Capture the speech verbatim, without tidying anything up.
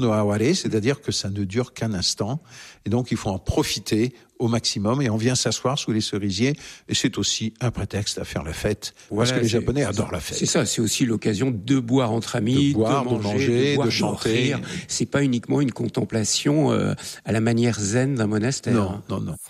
no aware, c'est-à-dire que ça ne dure qu'un instant. Et donc, il faut en profiter au maximum. Et on vient s'asseoir sous les cerisiers. Et c'est aussi un prétexte à faire la fête. Voilà, parce que les c'est, Japonais adorent la fête. C'est ça, c'est aussi l'occasion de boire entre amis, de, boire, de manger, de, manger, de, boire, de chanter. De rire. C'est pas uniquement une contemplation euh, à la manière zen d'un monastère. Non, non, non.